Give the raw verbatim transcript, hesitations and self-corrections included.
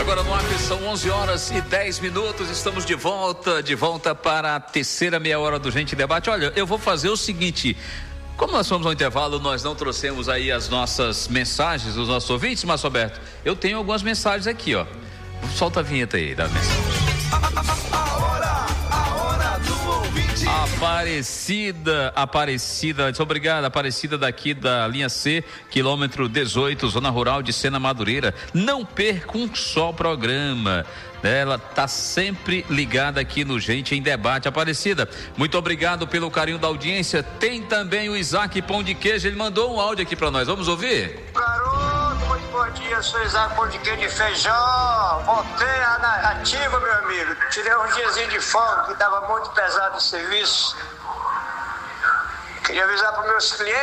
agora no ar, são onze horas e dez minutos, estamos de volta, de volta para a terceira meia hora do Gente Debate. Olha, eu vou fazer o seguinte, como nós fomos ao intervalo, nós não trouxemos aí as nossas mensagens dos nossos ouvintes, mas Roberto, eu tenho algumas mensagens aqui, ó. Solta a vinheta aí da mensagem. A hora, a hora do ouvinte. Aparecida, Aparecida, muito obrigado, Aparecida daqui da linha C, quilômetro dezoito, zona rural de Sena Madureira. Não perca um só programa. Ela tá sempre ligada aqui no Gente em Debate. Aparecida, muito obrigado pelo carinho da audiência. Tem também o Isaac Pão de Queijo, ele mandou um áudio aqui para nós, vamos ouvir? Garoto, muito bom dia, sou Isaac Pão de Queijo de Feijão. Voltei ativo, meu amigo. Tirei um diazinho de folga que tava muito pesado o serviço. Queria avisar para meus clientes